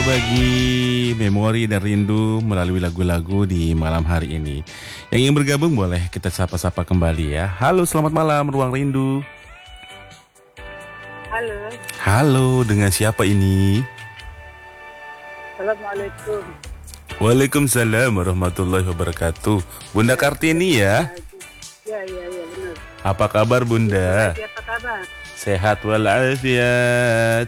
berbagi memori dan rindu melalui lagu-lagu di malam hari ini. Yang ingin bergabung boleh kita sapa-sapa kembali ya. Halo, selamat malam Ruang Rindu. Halo, Halo, dengan siapa ini? Assalamualaikum. Waalaikumsalam warahmatullahi wabarakatuh. Bunda Kartini ya. Ya, benar. Apa kabar Bunda? Apa kabar? Sehat walafiat.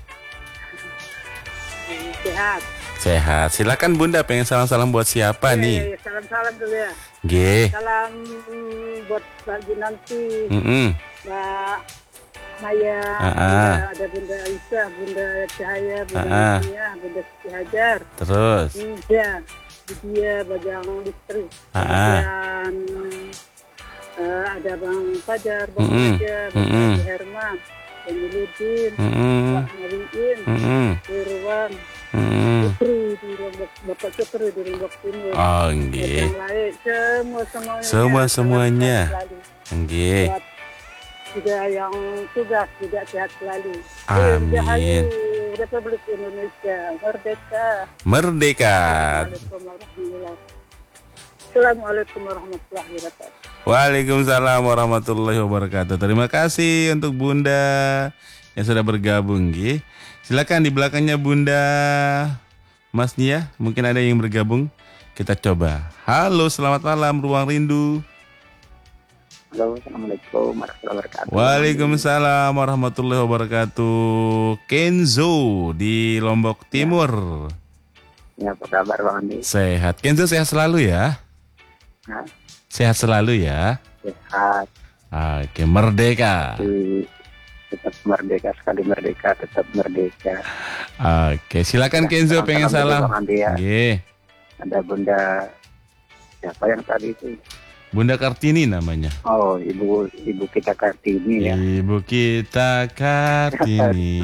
Sehat. Sehat. Silakan Bunda, pengen salam-salam buat siapa nih? Salam-salam dulu ya. G. Salam buat pagi nanti. Mbak Maya, ada Bunda Aisyah, Bunda Cahaya, Bunda Mia, Bunda Siti Hajar. Terus. Ya, dia Bajang Listri. Kemudian ada Bang Fajar, Bang Fajar, Bang Herman, Bang Miludin, Pak Mariin, Irwan, Putri di Lombok, Bapak Putri di Lombok Timur. Oh, nggih. Semuanya. Nggih. Juga yang tugas juga sehat selalu. Amin. Republik Indonesia merdeka. Merdeka. Assalamualaikum warahmatullahi wabarakatuh. Waalaikumsalam warahmatullahi wabarakatuh. Terima kasih untuk Bunda yang sudah bergabung, nggih. Silakan di belakangnya Bunda Mas Nia, mungkin ada yang bergabung. Kita coba. Halo, selamat malam Ruang Rindu. Halo, Assalamualaikum warahmatullahi wabarakatuh. Waalaikumsalam warahmatullahi wabarakatuh. Kenzo di Lombok Timur. Ya, apa kabar Bang Andi? Sehat. Kenzo sehat selalu ya? Hah? Sehat selalu ya? Sehat. Oke, merdeka. Tetap merdeka, sekali merdeka, tetap merdeka. Oke, silakan Kenzo, pengen salam. Bang Andi ya. Nggih. Ada Bunda siapa yang tadi itu? Bunda Kartini namanya. Oh, ibu kita Kartini ya. Ibu kita Kartini.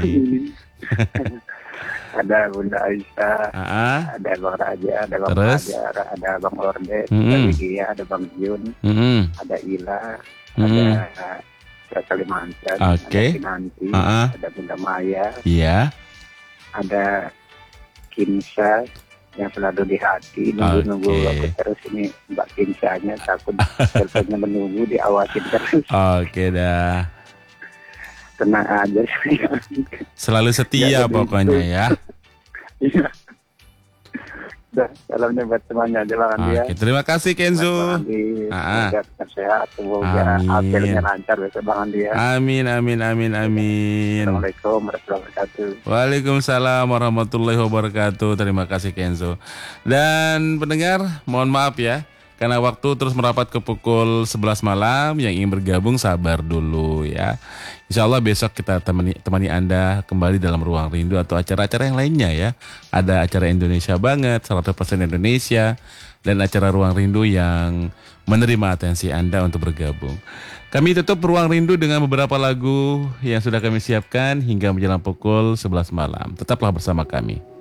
Ada Bunda Aisyah, ada Bang Raja, ada Bang Fajar, ada Bang Orde, ada Lydia, ada Bang Jun, ada Ila, ada Kalimantan, ada Kinanti, ada Bunda Maya, ada Kinsa yang selalu di hati, nunggu aku terus ini Mbak Kinsanya, takut teleponnya menunggu, diawasin terus. Oke dah. Tenang aja sih. Selalu setia pokoknya ya. Iya. Salamnya buat semuanya aja lah Andi ya. Oke, terima kasih Kenzo. Semoga sehat, semoga hasilnya lancar besok Bang Andi ya. Amin. Assalamualaikum warahmatullahi wabarakatuh. Waalaikumsalam warahmatullahi wabarakatuh. Terima kasih Kenzo. Dan pendengar, mohon maaf ya, karena waktu terus merapat ke pukul 11 malam. Yang ingin bergabung sabar dulu ya. Insya Allah besok kita temani Anda kembali dalam Ruang Rindu atau acara-acara yang lainnya ya. Ada acara Indonesia Banget, 100% Indonesia, dan acara Ruang Rindu yang menerima atensi Anda untuk bergabung. Kami tutup Ruang Rindu dengan beberapa lagu yang sudah kami siapkan hingga menjelang pukul 11 malam. Tetaplah bersama kami.